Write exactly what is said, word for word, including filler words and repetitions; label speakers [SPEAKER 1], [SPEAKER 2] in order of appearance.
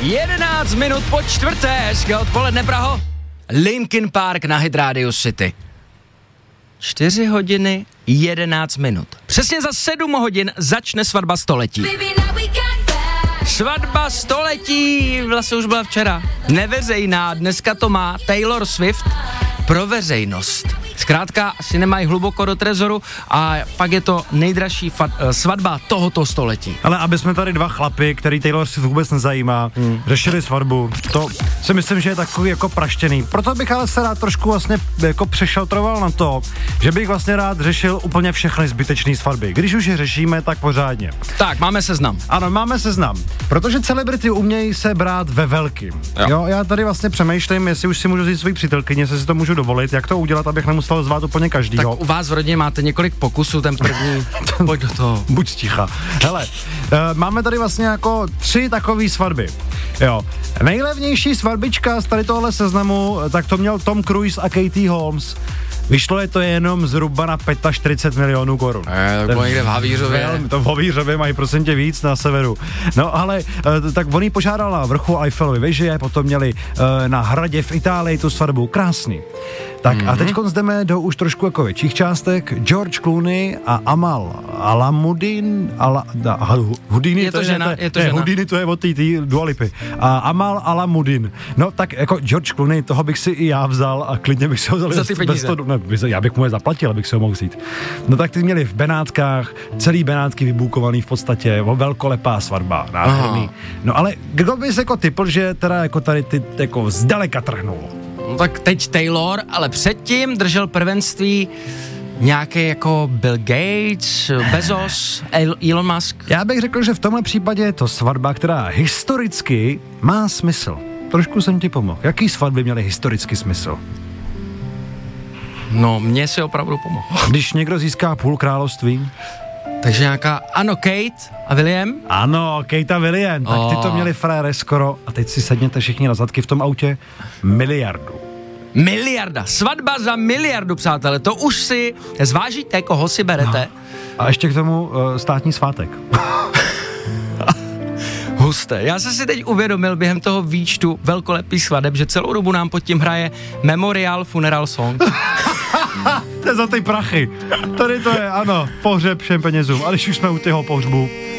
[SPEAKER 1] jedenáct minut po čtvrté, hezké odpoledne, Praho. Linkin Park na Hit Radio City. čtyři hodiny, jedenáct minut. Přesně za sedm hodin začne svatba století. Svatba století vlastně už byla včera. Neveřejná, dneska to má Taylor Swift pro veřejnost. Zkrátka si nemají hluboko do trezoru a pak je to nejdražší fa- svatba tohoto století.
[SPEAKER 2] Ale aby jsme tady dva chlapy, který Taylor si vůbec nezajímá, hmm. řešili svatbu, to si myslím, že je takový jako praštěný. Proto bych ale se rád trošku vlastně jako přešaltroval na to, že bych vlastně rád řešil úplně všechny zbytečné svatby. Když už je řešíme, tak pořádně.
[SPEAKER 1] Tak, máme seznam.
[SPEAKER 2] Ano, máme seznam. Protože celebrity umějí se brát ve velkým. Jo. jo, já tady vlastně přemýšlím, jestli už si můžu říct svoji přítelkyni, jestli si to můžu dovolit, jak to udělat, abych nemusel zvát úplně každýho.
[SPEAKER 1] Tak u vás v rodině máte několik pokusů, ten první, pojď do toho.
[SPEAKER 2] Buď sticha. Hele, uh, máme tady vlastně jako tři takové svatby. Jo. Nejlevnější svatbička z tady tohle seznamu, tak to měl Tom Cruise a Katie Holmes. Vyšlo je to jenom zhruba na čtyřicet pět milionů korun.
[SPEAKER 1] E, tak bylo někde v Havířově.
[SPEAKER 2] To v Havířově mají prosím tě víc na severu. No ale, tak on jí požádal na vrchu Eiffelovy věže, potom měli na hradě v Itálii tu svatbu, krásný. Tak mm-hmm. a teď jdeme do už trošku jako větších částek. George Clooney a Amal Alamuddin, Ala, da, Houdini,
[SPEAKER 1] je to, to žena, je, je to
[SPEAKER 2] ne,
[SPEAKER 1] žena.
[SPEAKER 2] Houdini to je od té Dua Lipy. A Amal Alamuddin. No tak jako George Clooney, toho bych si i já vzal a klidně bych se ho vzal.
[SPEAKER 1] Za ty peníze.
[SPEAKER 2] To, ne, já bych mu je zaplatil, abych se ho mohl vzít. No tak ty měli v Benátkách, celý Benátky vybukovaný v podstatě, velkolepá svatba, nádherný. No ale kdo bys jako typl, že teda jako tady ty jako zdaleka trhnul?
[SPEAKER 1] No tak teď Taylor, ale předtím držel prvenství nějaký jako Bill Gates, Bezos, Elon Musk.
[SPEAKER 2] Já bych řekl, že v tomhle případě je to svatba, která historicky má smysl. Trošku jsem ti pomohl. Jaký svatby měly historický smysl?
[SPEAKER 1] No, mně si opravdu pomohl.
[SPEAKER 2] Když někdo získá půl království?
[SPEAKER 1] Takže nějaká, ano, Kate a William?
[SPEAKER 2] Ano, Kate a William, tak ty to měli frére skoro, a teď si sedněte všichni na zadky v tom autě, miliardu.
[SPEAKER 1] Miliarda, svatba za miliardu, přátelé, to už si zvážíte, koho si berete.
[SPEAKER 2] A ještě k tomu uh, státní svátek.
[SPEAKER 1] Husté. Já jsem si teď uvědomil během toho výčtu velkolepých svadeb, že celou dobu nám pod tím hraje Memorial Funeral Song.
[SPEAKER 2] To je za ty prachy. Tady to je, ano, pohřeb všem penězům. A když už jsme u těho pohřbu,